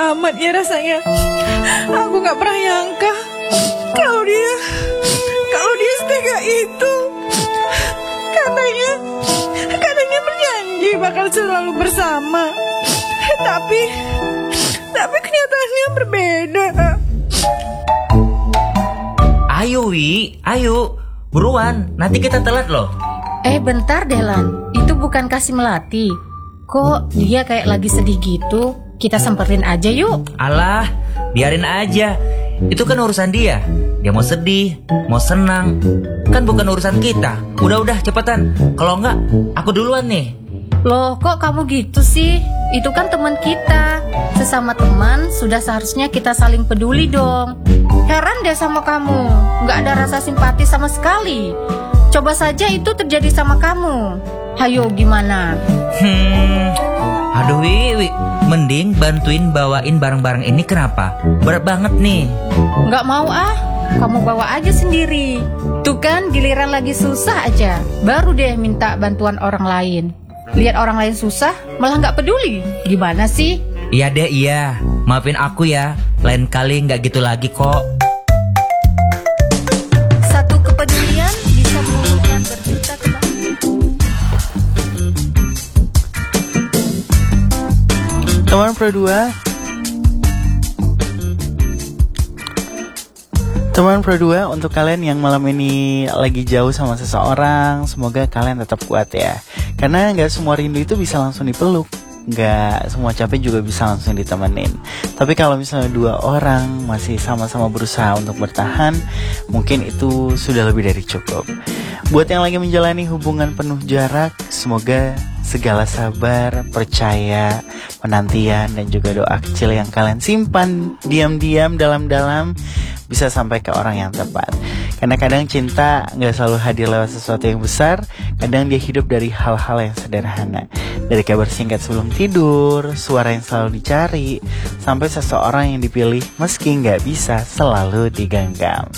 amat ya rasanya. Aku gak pernah nyangka kalau dia setega itu. Katanya berjanji bakal selalu bersama. Tapi kenyataannya berbeda. Ayo Wi, ayo buruan, nanti kita telat loh. Bentar deh Lan, itu bukan kasih melati. Kok dia kayak lagi sedih gitu? Kita semperin aja yuk. Alah, biarin aja. Itu kan urusan dia. Dia mau sedih, mau senang, kan bukan urusan kita. Udah cepetan. Kalau enggak, aku duluan nih. Loh, kok kamu gitu sih? Itu kan teman kita. Sesama teman, sudah seharusnya kita saling peduli dong. Heran deh sama kamu, nggak ada rasa simpati sama sekali. Coba saja itu terjadi sama kamu. Hayo gimana? Aduh Wi, mending bantuin bawain barang-barang ini kenapa? Berat banget nih. Nggak mau ah, kamu bawa aja sendiri. Tuh kan giliran lagi susah aja, baru deh minta bantuan orang lain. Lihat orang lain susah, malah nggak peduli. Gimana sih? Iya deh, iya. Maafin aku ya, lain kali nggak gitu lagi kok. Satu kepedulian bisa mengubahkan berjuta kebahagiaan. Teman Pro 2, teman Pro 2, untuk kalian yang malam ini lagi jauh sama seseorang, semoga kalian tetap kuat ya. Karena gak semua rindu itu bisa langsung dipeluk, gak semua capek juga bisa langsung ditemenin. Tapi kalau misalnya dua orang masih sama-sama berusaha untuk bertahan, mungkin itu sudah lebih dari cukup. Buat yang lagi menjalani hubungan penuh jarak, semoga segala sabar, percaya, penantian, dan juga doa kecil yang kalian simpan diam-diam dalam-dalam bisa sampai ke orang yang tepat. Karena kadang cinta gak selalu hadir lewat sesuatu yang besar. Kadang dia hidup dari hal-hal yang sederhana. Dari kabar singkat sebelum tidur, suara yang selalu dicari, sampai seseorang yang dipilih meski gak bisa selalu digenggam.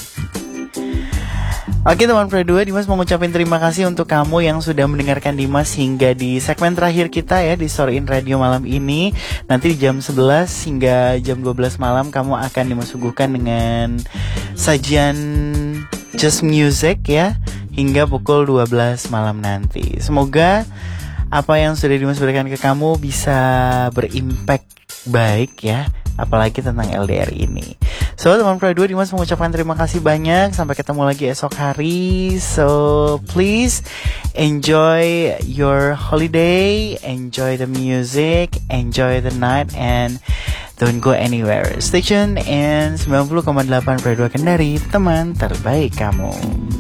Oke teman Pro 2, Dimas mau ngucapin terima kasih untuk kamu yang sudah mendengarkan Dimas hingga di segmen terakhir kita ya di Story in Radio malam ini. Nanti di jam 11 hingga jam 12 malam kamu akan Dimas suguhkan dengan sajian Just Music ya, hingga pukul 12 malam nanti. Semoga apa yang sudah Dimas berikan ke kamu bisa berimpact baik ya, apalagi tentang LDR ini. So teman Pro 2, Dimas mengucapkan terima kasih banyak. Sampai ketemu lagi esok hari. So please enjoy your holiday, enjoy the music, enjoy the night, and don't go anywhere. Stay tuned and 90,8 Pro 2 Kendari, teman terbaik kamu.